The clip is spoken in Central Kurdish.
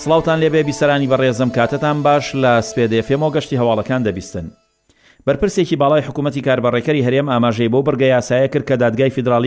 سڵاوتان لێبێ بیسەرانی بەڕێزم، کاتتان باش. لە سپێد FM گەشتی هەواڵەکان دەبیستن. بەرپرسێکی باڵای حکوومەتی کاربەڕێکەری هەرێم ئاماژەی بۆ بڕگە یاسایە کرد کە دادگای فیدراڵی